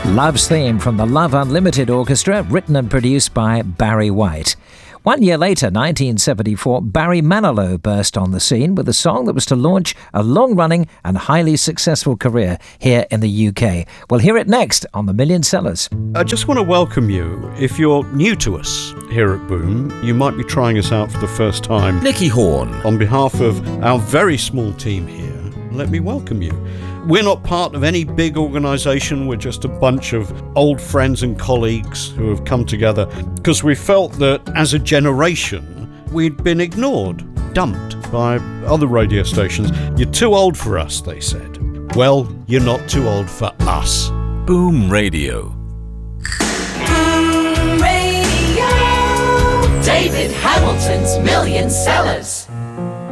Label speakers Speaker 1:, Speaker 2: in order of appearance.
Speaker 1: Love's Theme from the Love Unlimited Orchestra, written and produced by Barry White. 1 year later, 1974, Barry Manilow burst on the scene with a song that was to launch a long-running and highly successful career here in the UK. We'll hear it next on The Million Sellers.
Speaker 2: I just want to welcome you. If you're new to us here at Boom, you might be trying us out for the first time.
Speaker 3: Nicky Horn.
Speaker 2: On behalf of our very small team here, let me welcome you. We're not part of any big organisation. We're just a bunch of old friends and colleagues who have come together because we felt that as a generation we'd been ignored, dumped by other radio stations. You're too old for us, they said. Well, you're not too old for us.
Speaker 3: Boom Radio.
Speaker 4: Boom Radio. David Hamilton's Million Sellers.